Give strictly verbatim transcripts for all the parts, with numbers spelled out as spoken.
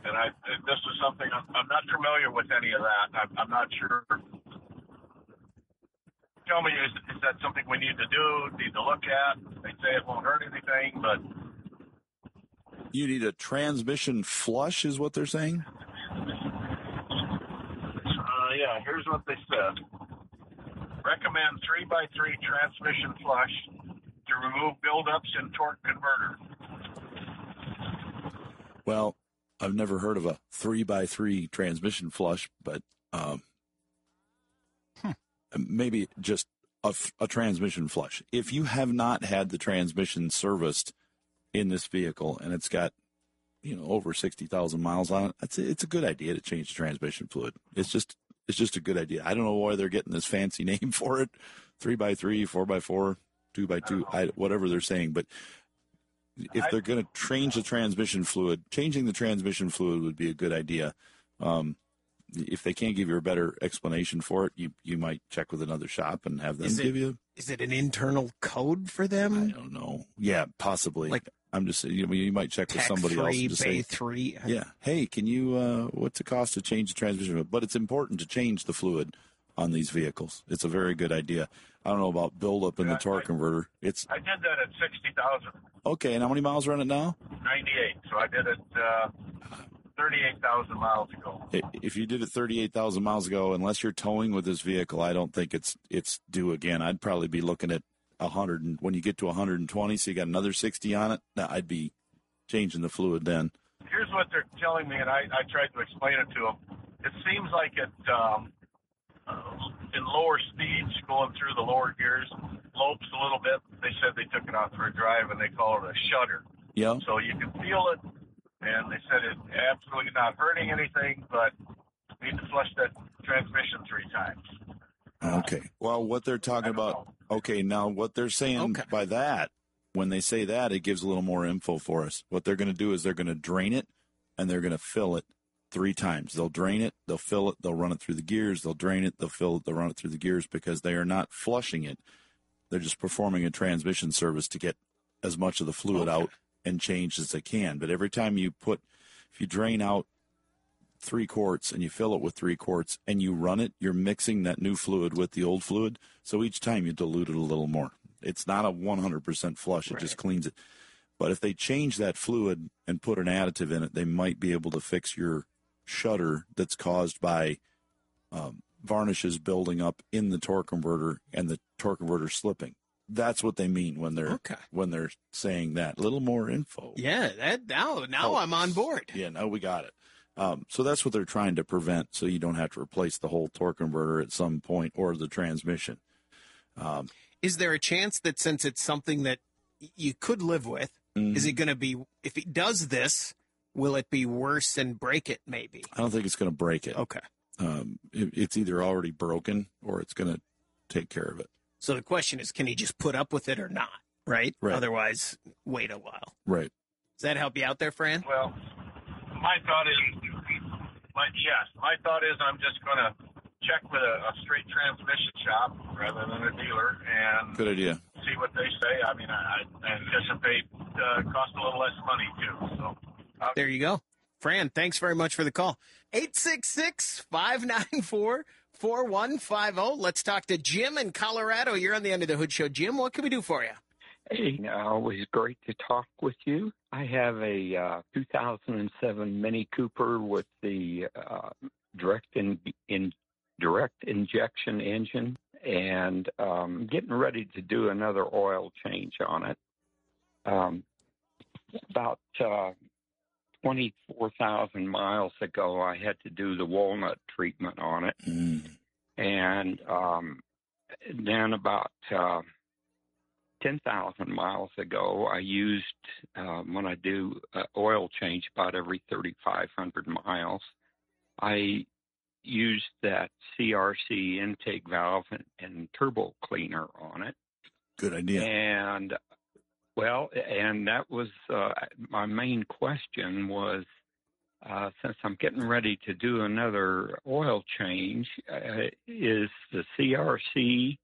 And I, this is something I'm, I'm not familiar with any of that. I'm, I'm not sure. Tell me, is, is that something we need to do, need to look at? They say it won't hurt anything, but... You need a transmission flush is what they're saying? Uh, yeah, here's what they said. Recommend three by three transmission flush to remove buildups in torque converter. Well, I've never heard of a three by three transmission flush, but um, hmm. maybe just a, a transmission flush. If you have not had the transmission serviced in this vehicle and it's got, you know, over sixty thousand miles on it, it's a, it's a good idea to change the transmission fluid. It's just it's just a good idea. I don't know why they're getting this fancy name for it, three by three, four by four, two by two, I, whatever they're saying, but if they're going to change the transmission fluid, changing the transmission fluid would be a good idea. Um, if they can't give you a better explanation for it, you you might check with another shop and have them is it, give you. Is it an internal code for them? I don't know. Yeah, possibly. Like I'm just saying, you know, you might check with somebody three, else and just say, three. yeah, hey, can you? Uh, what's the cost to change the transmission fluid? But it's important to change the fluid on these vehicles. It's a very good idea. I don't know about buildup in yeah, the torque I, converter. It's I did that at sixty thousand. Okay, and how many miles are on it now? ninety-eight. So I did it uh, thirty-eight thousand miles ago. If you did it thirty-eight thousand miles ago, unless you're towing with this vehicle, I don't think it's it's due again. I'd probably be looking at one hundred, and when you get to one hundred twenty, so you got another sixty on it, now I'd be changing the fluid then. Here's what they're telling me, and I, I tried to explain it to them. It seems like it, um, uh, in lower speeds, going through the lower gears, lopes a little bit. They said they took it out for a drive, and they call it a shudder. Yeah. So you can feel it, and they said it's absolutely not hurting anything, but you need to flush that transmission three times. Okay. Well, what they're talking about, know. okay, now what they're saying okay. by that, when they say that, it gives a little more info for us. What they're going to do is they're going to drain it, and they're going to fill it three times. They'll drain it, they'll fill it, they'll run it through the gears, they'll drain it, they'll fill it, they'll run it through the gears, because they are not flushing it. They're just performing a transmission service to get as much of the fluid okay. out and changed as they can. But every time you put, if you drain out three quarts and you fill it with three quarts and you run it, you're mixing that new fluid with the old fluid. So each time you dilute it a little more. It's not a one hundred percent flush. It right. just cleans it. But if they change that fluid and put an additive in it, they might be able to fix your shudder that's caused by um, varnishes building up in the torque converter and the torque converter slipping. That's what they mean when they're okay. when they're saying that. A little more info. Yeah, that now now oh, I'm on board. Yeah, now we got it. Um, so that's what they're trying to prevent, so you don't have to replace the whole torque converter at some point or the transmission. Um, is there a chance that since it's something that you could live with, mm-hmm. is it going to be, if it does this, will it be worse and break it maybe? I don't think it's going to break it. Okay. Um, it, it's either already broken or it's going to take care of it. So the question is, can he just put up with it or not, right? Right. Otherwise, wait a while. Right. Does that help you out there, Fran? Well, my thought is, my, yes, my thought is I'm just going to check with a, a straight transmission shop rather than a dealer and good idea. See what they say. I mean, I, I anticipate uh, cost a little less money too. So uh, there you go. Fran, thanks very much for the call. eight six six, five nine four, four one five zero. Let's talk to Jim in Colorado. You're on the Under the Hood Show. Jim, what can we do for you? Hey, always great to talk with you. I have a uh, two thousand seven Mini Cooper with the uh, direct in, in direct injection engine, and um, getting ready to do another oil change on it. Um, about uh, twenty-four thousand miles ago, I had to do the walnut treatment on it, mm. and um, then about Uh, ten thousand miles ago, I used, um, when I do uh, oil change about every thirty-five hundred miles, I used that C R C intake valve and, and turbo cleaner on it. Good idea. And, well, and that was, uh, my main question was, uh, since I'm getting ready to do another oil change, uh, is the C R C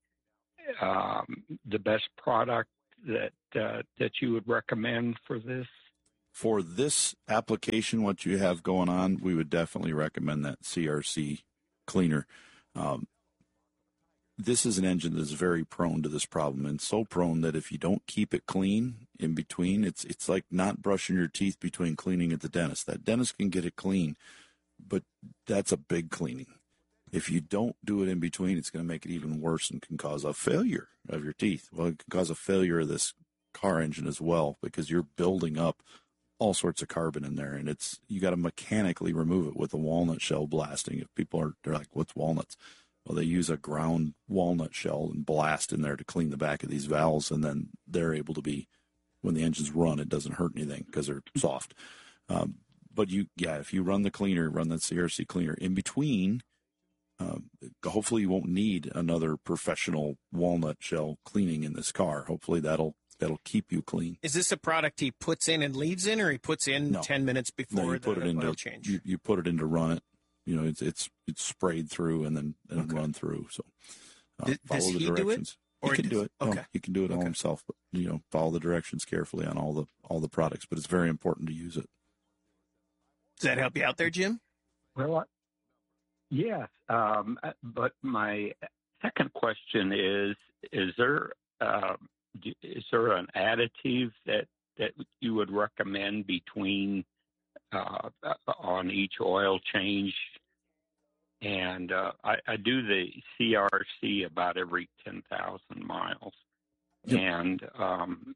Um, the best product that uh, that you would recommend for this? for this application, what you have going on, we would definitely recommend that C R C cleaner. Um, this is an engine that is very prone to this problem, and so prone that if you don't keep it clean in between, it's it's like not brushing your teeth between cleaning at the dentist. That dentist can get it clean, but that's a big cleaning. If you don't do it in between, it's going to make it even worse and can cause a failure of your teeth. Well, it can cause a failure of this car engine as well, because you're building up all sorts of carbon in there, and it's you got to mechanically remove it with a walnut shell blasting. If people are they're like, what's walnuts? Well, they use a ground walnut shell and blast in there to clean the back of these valves, and then they're able to be, when the engines run, it doesn't hurt anything because they're soft. Um, but you, yeah, if you run the cleaner, run that C R C cleaner in between, um, hopefully you won't need another professional walnut shell cleaning in this car. Hopefully that'll that'll keep you clean. Is this a product he puts in and leaves in, or he puts in no. ten minutes before no, you put the it into, oil change? You, you put it in to run it. You know, it's it's it's sprayed through and then and okay. run through. So uh, Does, follow does the he directions. Do it? He can does, do it. Okay. No, he can do it okay. all himself. But you know, follow the directions carefully on all the all the products. But it's very important to use it. Does that help you out there, Jim? Well, I, yes. Um, but my second question is: Is there uh, is there an additive that that you would recommend between Uh, on each oil change? And uh, I, I do the C R C about every ten thousand miles. Yep. And um,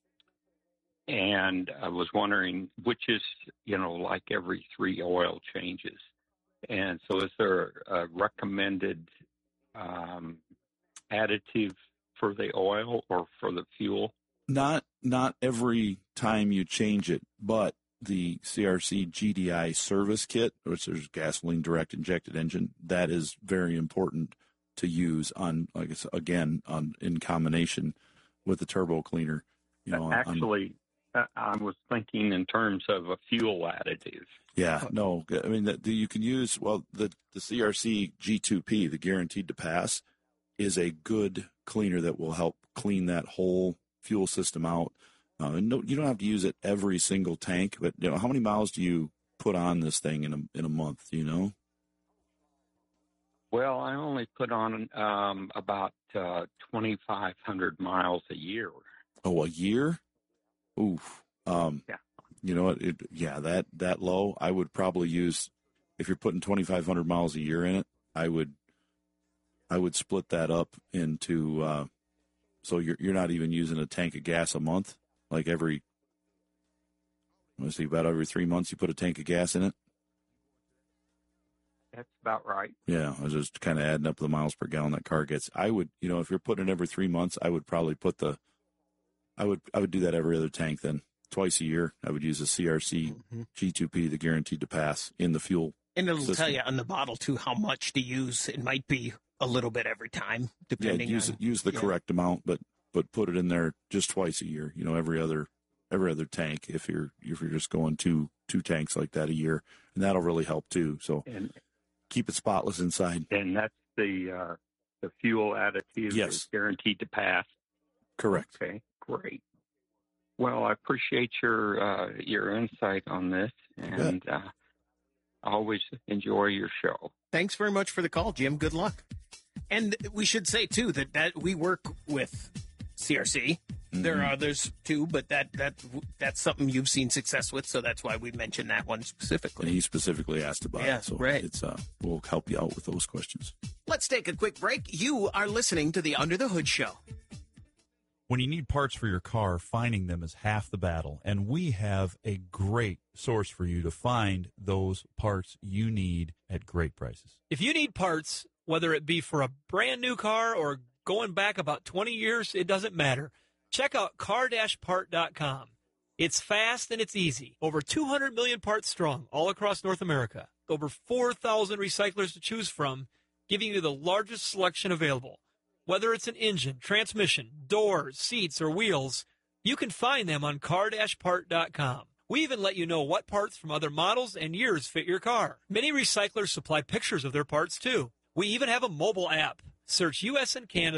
and I was wondering which is, you know, like every three oil changes. And so is there a recommended um, additive for the oil or for the fuel? Not not every time you change it, but the C R C G D I service kit, which is gasoline direct injected engine, that is very important to use on, like I said, again, on in combination with the turbo cleaner. You know, actually, on, I was thinking in terms of a fuel additive. Yeah, no, I mean the, the, you can use well the the C R C G two P, the guaranteed to pass, is a good cleaner that will help clean that whole fuel system out. Uh, and no, you don't have to use it every single tank, but you know, how many miles do you put on this thing in a in a month? Do you know? Well, I only put on um, about uh, twenty-five hundred miles a year. Oh, a year? Oof. Um, yeah. You know what? It, yeah, that that low. I would probably use if you're putting twenty-five hundred miles a year in it. I would I would split that up into uh, so you're you're not even using a tank of gas a month. Like every, let's see, about every three months you put a tank of gas in it? That's about right. Yeah, I was just kind of adding up the miles per gallon that car gets. I would, you know, if you're putting it every three months, I would probably put the, I would I would do that every other tank then. Twice a year, I would use a C R C mm-hmm. G two P, the guaranteed to pass, in the fuel And it'll system. tell you on the bottle, too, how much to use. It might be a little bit every time, depending yeah, use, on. Use the yeah. correct amount, but but put it in there just twice a year. You know, every other every other tank. If you're if you're just going two two tanks like that a year, and that'll really help too. So and, keep it spotless inside. And that's the uh, the fuel additive yes. is guaranteed to pass. Correct. Okay, great. Well, I appreciate your uh, your insight on this, and uh, I always enjoy your show. Thanks very much for the call, Jim. Good luck. And we should say, too, that, that we work with C R C. Mm-hmm. There are others, too, but that, that that's something you've seen success with, so that's why we mentioned that one specifically. And he specifically asked about yeah, it, so right. it's, uh, we'll help you out with those questions. Let's take a quick break. You are listening to the Under the Hood Show. When you need parts for your car, finding them is half the battle, and we have a great source for you to find those parts you need at great prices. If you need parts, whether it be for a brand new car or going back about twenty years, it doesn't matter. Check out car dash part dot com. It's fast and it's easy. Over two hundred million parts strong all across North America. Over four thousand recyclers to choose from, giving you the largest selection available. Whether it's an engine, transmission, doors, seats, or wheels, you can find them on car dash part dot com. We even let you know what parts from other models and years fit your car. Many recyclers supply pictures of their parts, too. We even have a mobile app. Search U S and Canada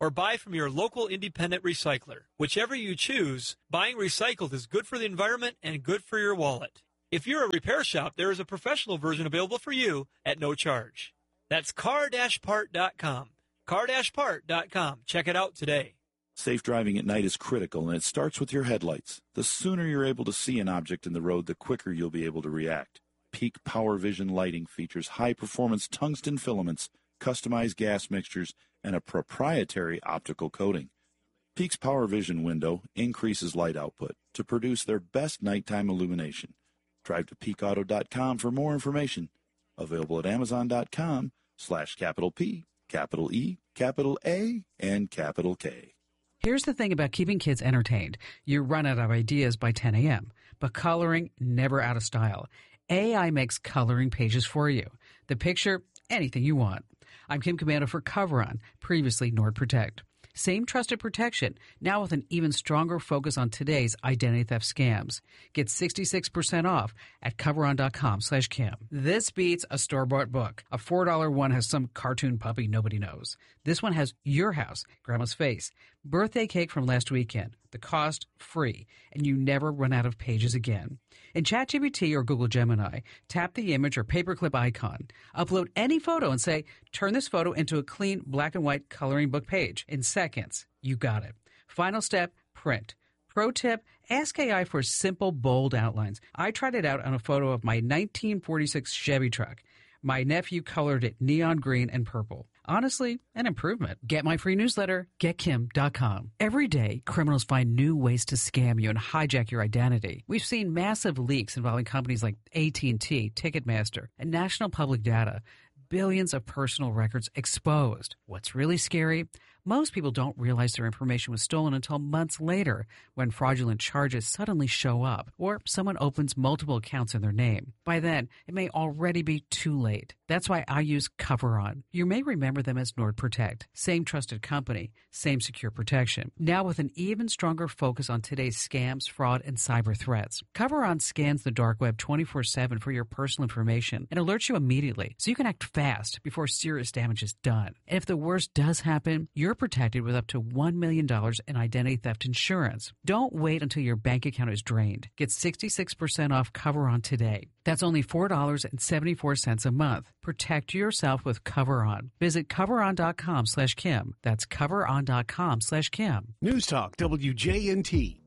or buy from your local independent recycler. Whichever you choose, buying recycled is good for the environment and good for your wallet. If you're a repair shop, there is a professional version available for you at no charge. That's car dash part dot com. car dash part dot com. Check it out today. Safe driving at night is critical, and it starts with your headlights. The sooner you're able to see an object in the road, the quicker you'll be able to react. Peak Power Vision lighting features high-performance tungsten filaments, customized gas mixtures, and a proprietary optical coating. Peak's Power Vision window increases light output to produce their best nighttime illumination. Drive to peak auto dot com for more information. Available at amazon dot com slash capital P, capital E, capital A, and capital K. Here's the thing about keeping kids entertained. You run out of ideas by ten a.m., but coloring never out of style. A I makes coloring pages for you. The picture, anything you want. I'm Kim Comando for Coveron, previously NordProtect. Same trusted protection, now with an even stronger focus on today's identity theft scams. Get sixty-six percent off at coveron dot com slash Kim. This beats a store-bought book. A four dollar one has some cartoon puppy nobody knows. This one has your house, grandma's face, birthday cake from last weekend, the cost free, and you never run out of pages again. In ChatGPT or Google Gemini, tap the image or paperclip icon, upload any photo and say, turn this photo into a clean black and white coloring book page. In seconds, you got it. Final step, print. Pro tip, ask A I for simple, bold outlines. I tried it out on a photo of my nineteen forty-six Chevy truck. My nephew colored it neon green and purple. Honestly, an improvement. Get my free newsletter, get kim dot com. Every day, criminals find new ways to scam you and hijack your identity. We've seen massive leaks involving companies like A T and T, Ticketmaster, and National Public Data. Billions of personal records exposed. What's really scary? Most people don't realize their information was stolen until months later when fraudulent charges suddenly show up or someone opens multiple accounts in their name. By then, it may already be too late. That's why I use Coveron. You may remember them as NordProtect. Same trusted company, same secure protection. Now with an even stronger focus on today's scams, fraud, and cyber threats. Coveron scans the dark web twenty-four seven for your personal information and alerts you immediately so you can act fast before serious damage is done. And if the worst does happen, you're protected with up to one million dollars in identity theft insurance. Don't wait until your bank account is drained. Get sixty-six percent off Coveron today. That's only four dollars and seventy-four cents a month. Protect yourself with Coveron. Visit coveron dot com slash Kim. That's coveron dot com slash Kim. News Talk W J N T.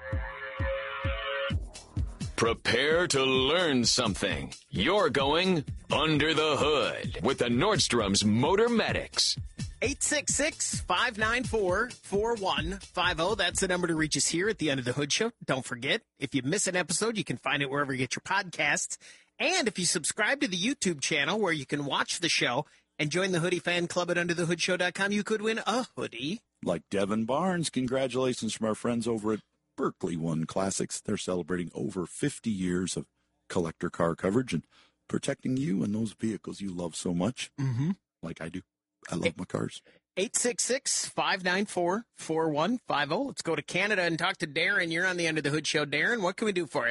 Prepare to learn something. You're going under the hood with the Nordstrom's Motor Medics. eight six six, five nine four, four one five zero. That's the number to reach us here at the Under the Hood Show. Don't forget, if you miss an episode, you can find it wherever you get your podcasts. And if you subscribe to the YouTube channel where you can watch the show and join the Hoodie Fan Club at under the hood show dot com, you could win a hoodie. Like Devin Barnes, congratulations from our friends over at Berkeley One Classics. They're celebrating over fifty years of collector car coverage and protecting you and those vehicles you love so much, mm-hmm. like I do. I love my cars. eight six six, five nine four, four one five zero. Let's go to Canada and talk to Darren. You're on the Under the Hood Show. Darren, what can we do for you?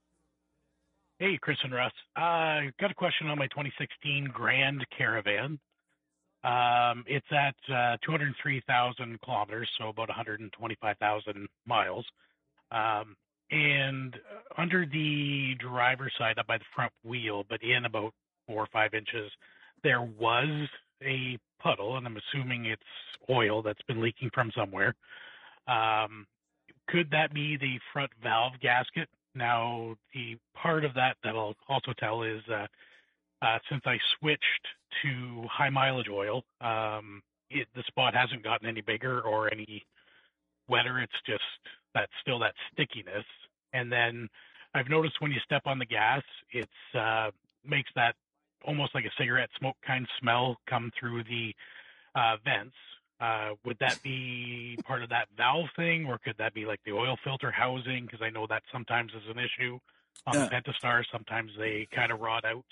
Hey, Chris and Russ. I uh, got a question on my twenty sixteen Grand Caravan. Um, it's at uh, two hundred three thousand kilometers, so about one hundred twenty-five thousand miles. Um, and under the driver's side, up by the front wheel, but in about four or five inches, there was a puddle, and I'm assuming it's oil that's been leaking from somewhere. Um, could that be the front valve gasket? Now, the part of that that I'll also tell is uh, uh, since I switched to high mileage oil, um, it, the spot hasn't gotten any bigger or any wetter. It's just that still that stickiness. And then I've noticed when you step on the gas, it's uh, makes that almost like a cigarette smoke kind of smell come through the uh, vents. Uh, would that be part of that valve thing, or could that be like the oil filter housing? Because I know that sometimes is an issue on yeah. the Pentastar. Sometimes they kind of rot out.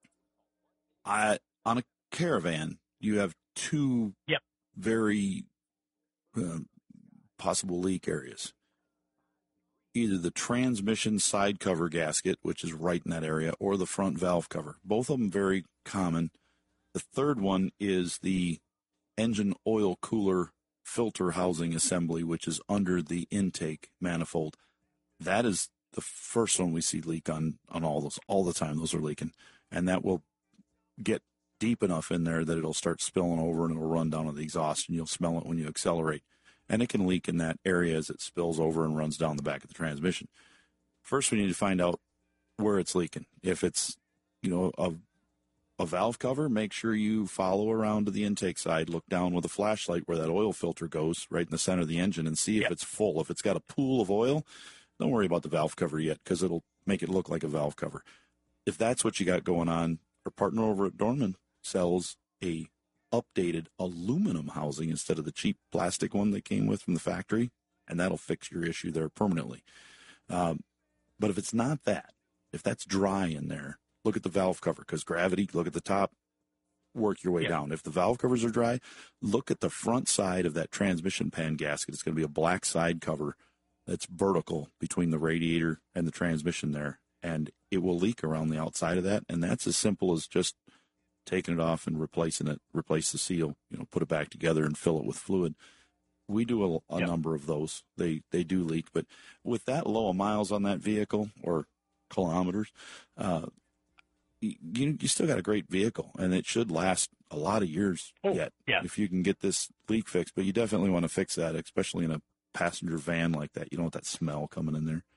I, on a Caravan, you have two yep. very uh, possible leak areas. Either the transmission side cover gasket, which is right in that area, or the front valve cover. Both of them very common. The third one is the engine oil cooler filter housing assembly, which is under the intake manifold. That is the first one we see leak on, on all those, all the time. Those are leaking. And that will get deep enough in there that it'll start spilling over and it'll run down to the exhaust, and you'll smell it when you accelerate. And it can leak in that area as it spills over and runs down the back of the transmission. First, we need to find out where it's leaking. If it's, you know, a, a valve cover, make sure you follow around to the intake side, look down with a flashlight where that oil filter goes right in the center of the engine, and see if yep. it's full. If it's got a pool of oil, don't worry about the valve cover yet, because it'll make it look like a valve cover. If that's what you got going on, our partner over at Dorman sells a updated aluminum housing instead of the cheap plastic one that came with from the factory, and that'll fix your issue there permanently. Um, but if it's not that, if that's dry in there, look at the valve cover, because gravity, look at the top, work your way yeah. down. If the valve covers are dry, look at the front side of that transmission pan gasket. It's going to be a black side cover that's vertical between the radiator and the transmission there, and it will leak around the outside of that, and that's as simple as just taking it off and replacing it, replace the seal, you know, put it back together and fill it with fluid. We do a, a yep. number of those. They they do leak, but with that low of miles on that vehicle, or kilometers, uh, you you still got a great vehicle, and it should last a lot of years oh, yet yeah. if you can get this leak fixed. But you definitely want to fix that, especially in a passenger van like that. You don't want that smell coming in there.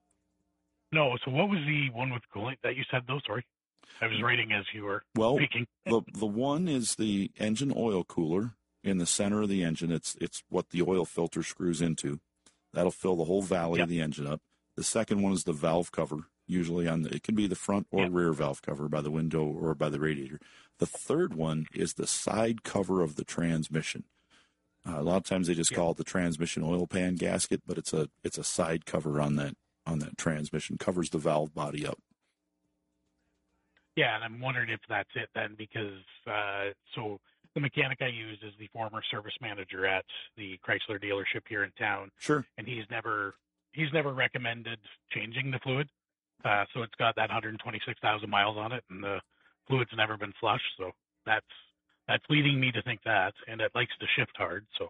No. So what was the one with cooling that you said, though? Sorry. I was writing as you were well, speaking. the the one is the engine oil cooler in the center of the engine. It's it's what the oil filter screws into. That'll fill the whole valley yep. of the engine up. The second one is the valve cover, usually on the, it can be the front or yep. rear valve cover by the window or by the radiator. The third one is the side cover of the transmission. Uh, a lot of times they just yep. call it the transmission oil pan gasket, but it's a it's a side cover on that on that transmission, covers the valve body up. Yeah, and I'm wondering if that's it then, because uh, so the mechanic I use is the former service manager at the Chrysler dealership here in town. Sure. And he's never he's never recommended changing the fluid. Uh, so it's got that one hundred twenty-six thousand miles on it, and the fluid's never been flushed. So that's that's leading me to think that, and it likes to shift hard. So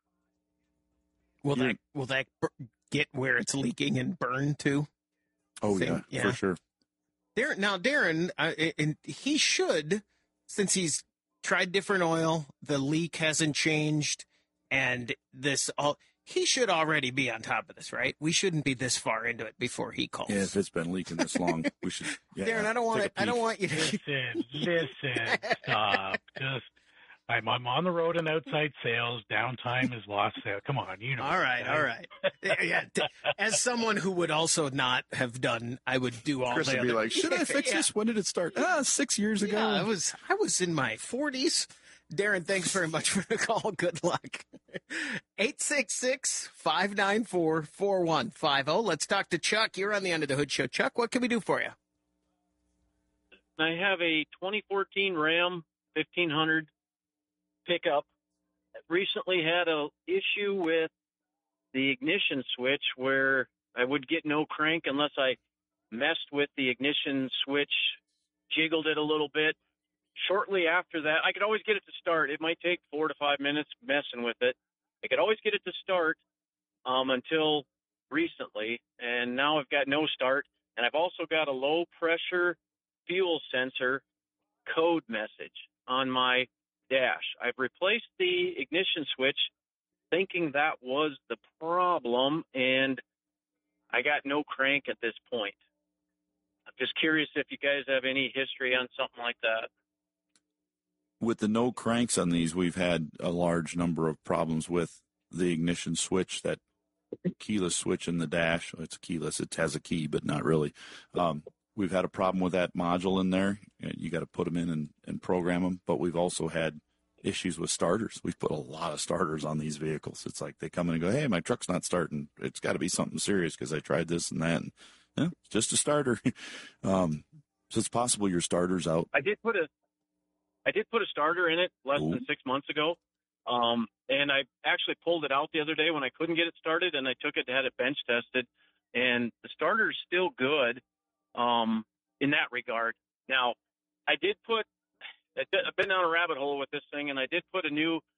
will yeah. that will that get where it's leaking and burn too? Oh yeah, yeah, for sure. Darren, now, Darren, uh, and he should, since he's tried different oil, the leak hasn't changed, and this all, he should already be on top of this, right? We shouldn't be this far into it before he calls. Yeah, if it's been leaking this long, we should. Yeah, Darren, I don't want it. I don't want you to listen. Listen, stop. Just. I'm, I'm on the road and outside sales. Downtime is lost sale. Come on, you know. All right, all right. Yeah, as someone who would also not have done, I would do all. Chris the would other, be like, "Should I fix yeah. this? When did it start? Ah, six years ago. Yeah, I was, I was in my forties. Darren, thanks very much for the call. Good luck. eight six six, five nine four, four one five zero. Let's talk to Chuck. You're on the Under the Hood Show. Chuck, what can we do for you? I have a twenty fourteen Ram fifteen hundred. Pickup. Recently had a issue with the ignition switch where I would get no crank unless I messed with the ignition switch, jiggled it a little bit. Shortly after that, I could always get it to start. It might take four to five minutes messing with it. I could always get it to start um, until recently, and now I've got no start. And I've also got a low pressure fuel sensor code message on my dash. I've replaced the ignition switch thinking that was the problem, and I got no crank at this point. I'm just curious if you guys have any history on something like that. With the no cranks on these, we've had a large number of problems with the ignition switch, that keyless switch in the dash. It's keyless. It has a key, but not really. Um, We've had a problem with that module in there. You got to put them in and, and program them. But we've also had issues with starters. We've put a lot of starters on these vehicles. It's like they come in and go, hey, my truck's not starting. It's got to be something serious because I tried this and that. And, yeah, it's just a starter. um, so it's possible your starter's out. I did put a, I did put a starter in it less Ooh. than six months ago. Um, and I actually pulled it out the other day when I couldn't get it started, and I took it and had it bench tested. And the starter's still good. Um, in that regard. Now, I did put, I've been down a rabbit hole with this thing, and I did put a new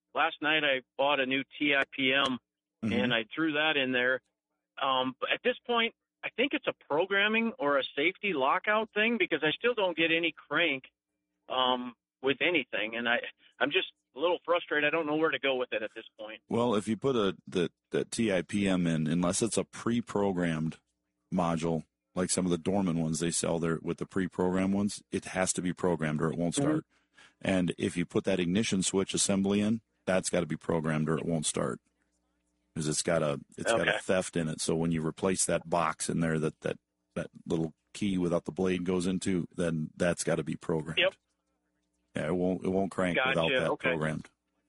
last night I bought a new T I P M, mm-hmm. and I threw that in there. Um, but at this point, I think it's a programming or a safety lockout thing because I still don't get any crank um, with anything, and I I'm just a little frustrated. I don't know where to go with it at this point. Well, if you put a the, the T I P M in, unless it's a pre-programmed module, like some of the Dorman ones they sell there with the pre-programmed ones, it has to be programmed or it won't start. Mm-hmm. And if you put that ignition switch assembly in, that's got to be programmed or it won't start. Because it's got a it's okay. got a theft in it. So when you replace that box in there that, that, that little key without the blade goes into, then that's got to be programmed. Yep. Yeah, it won't it won't crank gotcha. without that okay. programmed.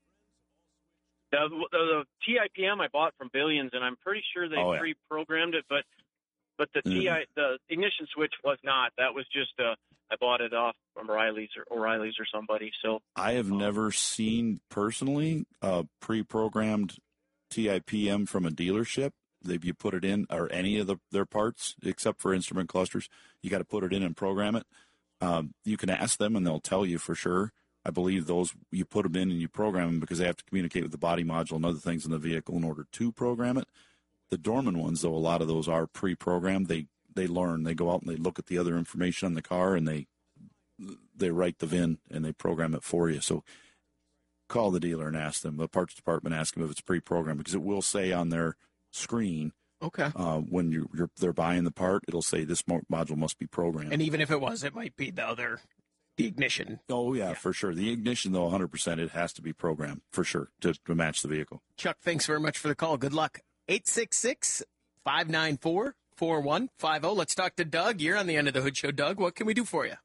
The, the, the T I P M I bought from Billions, and I'm pretty sure they oh, yeah. pre-programmed it, but but the mm. T I the ignition switch was not. That was just uh, I bought it off from O'Reilly's or O'Reilly's or somebody. So I have um, never seen personally a pre-programmed T I P M from a dealership. If you put it in, or any of the, their parts, except for instrument clusters, you got to put it in and program it. Um, you can ask them, and they'll tell you for sure. I believe those, you put them in and you program them because they have to communicate with the body module and other things in the vehicle in order to program it. The Dorman ones, though, a lot of those are pre-programmed. They they learn. They go out and they look at the other information on the car, and they they write the V I N, and they program it for you. So call the dealer and ask them, the parts department, ask them if it's pre-programmed, because it will say on their screen, okay, uh, when you're, you're they're buying the part, it'll say this module must be programmed. And even if it was, it might be the other, the ignition. Oh, yeah, yeah. for sure. The ignition, though, one hundred percent, it has to be programmed, for sure, to, to match the vehicle. Chuck, thanks very much for the call. Good luck. eight six six, five nine four, four one five zero. Let's talk to Doug. You're on the End of the Hood Show. Doug, what can we do for you?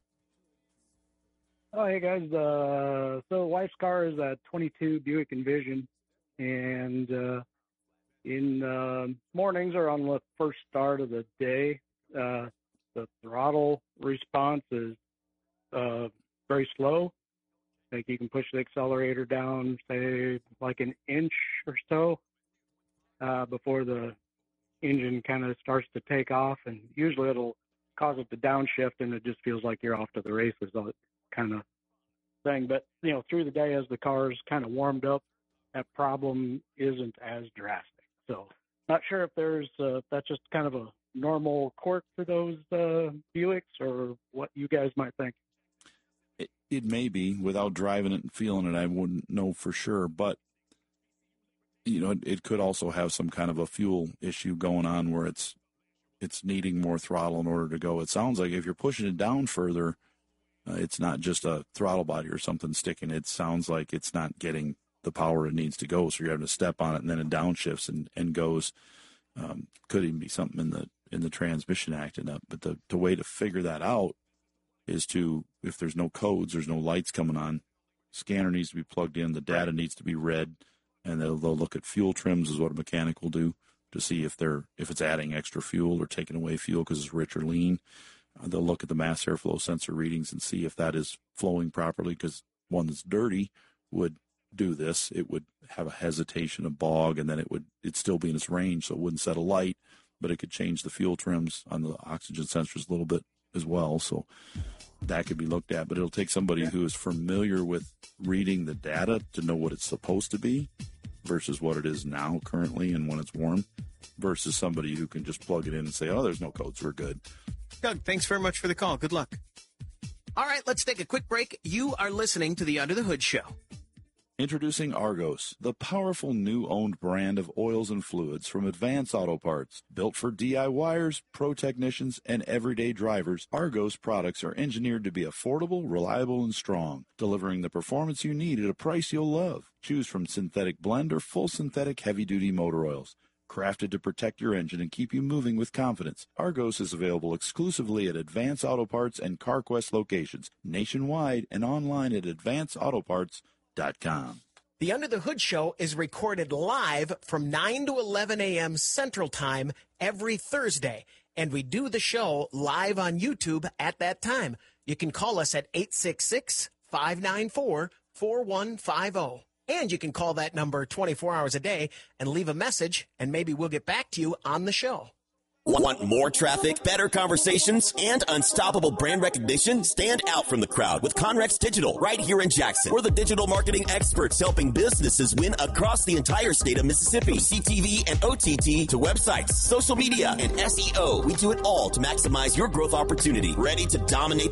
Oh, hey, guys. Uh, so wife's car is a twenty-two Buick Envision, and uh, in uh, mornings or on the first start of the day, uh, the throttle response is uh, very slow. Like you can push the accelerator down, say, like an inch or so uh, before the engine kind of starts to take off, and usually it'll cause it to downshift, and it just feels like you're off to the races, kind of thing. But, you know, through the day as the car's kind of warmed up, that problem isn't as drastic. So not sure if there's uh, that's just kind of a normal quirk for those uh, Buicks, or what you guys might think. It, it may be. Without driving it and feeling it, I wouldn't know for sure. But, you know, it, it could also have some kind of a fuel issue going on where it's it's needing more throttle in order to go. It sounds like if you're pushing it down further, uh, it's not just a throttle body or something sticking. It sounds like it's not getting the power it needs to go, so you're having to step on it, and then it downshifts and, and goes. Um, could even be something in the in the transmission acting up. But the, the way to figure that out is to, if there's no codes, there's no lights coming on, scanner needs to be plugged in, the data needs to be read, and they'll, they'll look at fuel trims is what a mechanic will do to see if they're if it's adding extra fuel or taking away fuel because it's rich or lean. Uh, they'll look at the mass airflow sensor readings and see if that is flowing properly, because one that's dirty would do this. It would have a hesitation, a bog, and then it would it'd still be in its range, so it wouldn't set a light, but it could change the fuel trims on the oxygen sensors a little bit as well. So that could be looked at, but it'll take somebody who is familiar with reading the data to know what it's supposed to be versus what it is now currently and when it's warm, versus somebody who can just plug it in and say, oh, there's no codes, we're good. Doug, thanks very much for the call. Good luck. All right, let's take a quick break. You are listening to the Under the Hood Show. Introducing Argos, the powerful new owned brand of oils and fluids from Advance Auto Parts. Built for DIYers, pro technicians, and everyday drivers, Argos products are engineered to be affordable, reliable, and strong, delivering the performance you need at a price you'll love. Choose from synthetic blend or full synthetic heavy-duty motor oils. Crafted to protect your engine and keep you moving with confidence, Argos is available exclusively at Advance Auto Parts and CarQuest locations, nationwide and online at advance auto parts dot com. The Under the Hood Show is recorded live from nine to eleven a.m. Central Time every Thursday, and we do the show live on YouTube at that time. You can call us at eight six six, five nine four, four one five zero. And you can call that number twenty-four hours a day and leave a message, and maybe we'll get back to you on the show. Want more traffic, better conversations, and unstoppable brand recognition? Stand out from the crowd with Conrex Digital right here in Jackson. We're the digital marketing experts helping businesses win across the entire state of Mississippi. C T V and O T T to websites, social media, and S E O. We do it all to maximize your growth opportunity. Ready to dominate